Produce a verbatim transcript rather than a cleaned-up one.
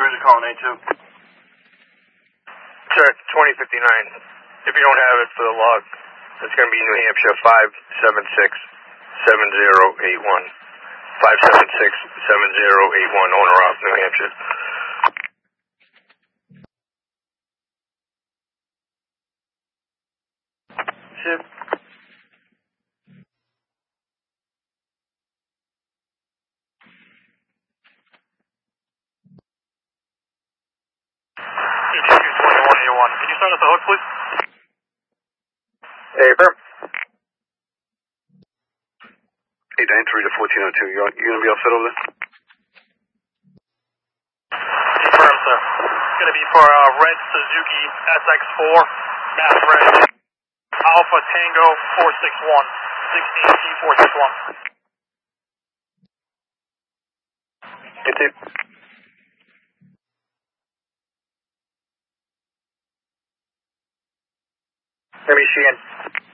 Cruiser calling A two. Sir, twenty fifty-nine. If you don't have it for the log, it's going to be New Hampshire five seven six seven zero eight one. five seven six seven zero eight one, on or off New Hampshire. Ship. E T Q twenty-one eighty-one. Can you start at the hook, please? Hey, firm. Hey, Dan, three to fourteen oh two. You you gonna be all set over there? Confirm, sir. It's going to be for uh, red Suzuki S X four, mass red, Alpha Tango four six one, sixteen T four six one. A two. Let me see in.